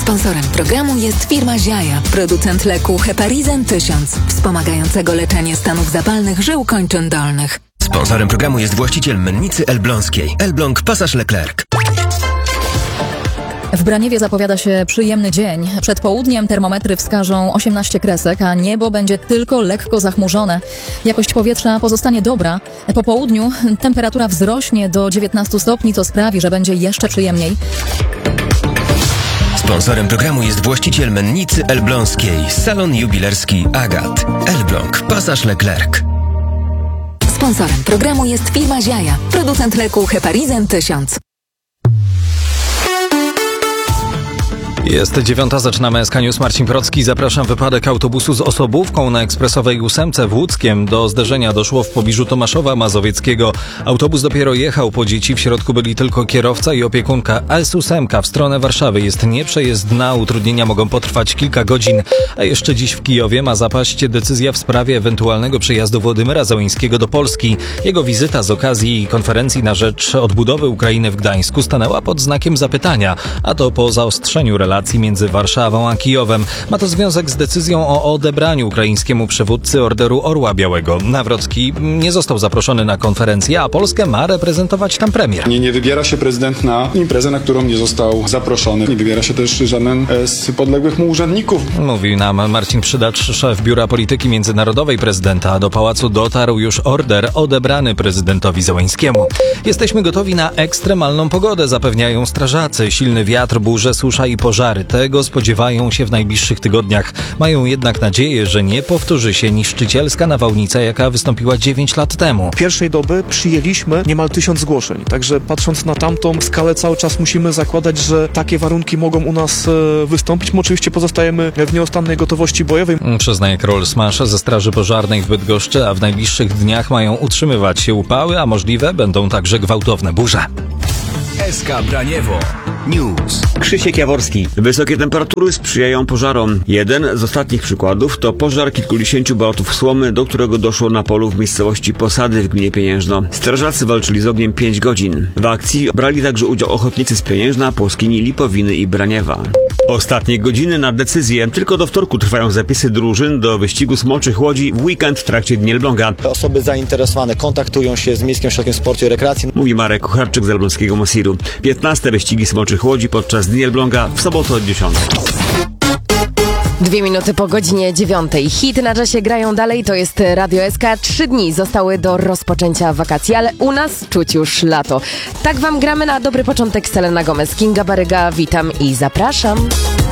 Sponsorem programu jest firma Ziaja, producent leku Heparizan 1000, wspomagającego leczenie stanów zapalnych żył kończyn dolnych. Sponsorem programu jest właściciel mennicy elbląskiej. Elbląg Pasaż Leclerc. W Braniewie zapowiada się przyjemny dzień. Przed południem termometry wskażą 18 kresek, a niebo będzie tylko lekko zachmurzone. Jakość powietrza pozostanie dobra. Po południu temperatura wzrośnie do 19 stopni, co sprawi, że będzie jeszcze przyjemniej. Sponsorem programu jest właściciel mennicy elbląskiej. Salon jubilerski Agat. Elbląg Pasaż Leclerc. Sponsorem programu jest firma Ziaja, producent leku Heparizan 1000. Jest 9:00, zaczynamy SK News. Marcin Procki. Zapraszam. Wypadek autobusu z osobówką na ekspresowej 8 w Łódzkiem. Do zderzenia doszło w pobliżu Tomaszowa Mazowieckiego. Autobus dopiero jechał po dzieci. W środku byli tylko kierowca i opiekunka. S8 w stronę Warszawy jest nieprzejezdna. Utrudnienia mogą potrwać kilka godzin. A jeszcze dziś w Kijowie ma zapaść decyzja w sprawie ewentualnego przyjazdu Władimira Zełenskiego do Polski. Jego wizyta z okazji konferencji na rzecz odbudowy Ukrainy w Gdańsku stanęła pod znakiem zapytania. A to po zaostrzeniu relacji między Warszawą a Kijowem. Ma to związek z decyzją o odebraniu ukraińskiemu przywódcy Orderu Orła Białego. Nawrocki nie został zaproszony na konferencję, a Polskę ma reprezentować tam premier. Nie wybiera się prezydent na imprezę, na którą nie został zaproszony. Nie wybiera się też żaden z podległych mu urzędników. Mówił nam Marcin Przydacz, szef Biura Polityki Międzynarodowej prezydenta. Do pałacu dotarł już order odebrany prezydentowi Zełenskiemu. Jesteśmy gotowi na ekstremalną pogodę, zapewniają strażacy. Silny wiatr, burze, susza i pożary. Tego spodziewają się w najbliższych tygodniach. Mają jednak nadzieję, że nie powtórzy się niszczycielska nawałnica, jaka wystąpiła 9 lat temu. Pierwszej doby przyjęliśmy niemal 1000 zgłoszeń. Także patrząc na tamtą skalę, cały czas musimy zakładać, że takie warunki mogą u nas wystąpić. My oczywiście pozostajemy w nieustannej gotowości bojowej. Przyznaje Karol Smasz ze Straży Pożarnej w Bydgoszczy, a w najbliższych dniach mają utrzymywać się upały, a możliwe będą także gwałtowne burze. SK Braniewo News. Krzysiek Jaworski. Wysokie temperatury sprzyjają pożarom. Jeden z ostatnich przykładów to pożar kilkudziesięciu balotów słomy, do którego doszło na polu w miejscowości Posady w gminie Pieniężno. Strażacy walczyli z ogniem 5 godzin. W akcji brali także udział ochotnicy z Pieniężna, Płoskini, Lipowiny i Braniewa. Ostatnie godziny na decyzję. Tylko do wtorku trwają zapisy drużyn do wyścigu smoczych łodzi w weekend w trakcie Dni Elbląga. Osoby zainteresowane kontaktują się z Miejskim Ośrodkiem Sportu i Rekreacji. Mówi Marek Kucharczyk z elbląskiego Mosiru. 15 wyścigi smoczych łodzi podczas Dni Elbląga w sobotę od 10:00. 2 minuty po godzinie 9:00. Hity na czasie grają dalej, to jest Radio SK. 3 dni zostały do rozpoczęcia wakacji, ale u nas czuć już lato. Tak wam gramy na dobry początek. Selena Gomez, Kinga Baryga, witam i zapraszam.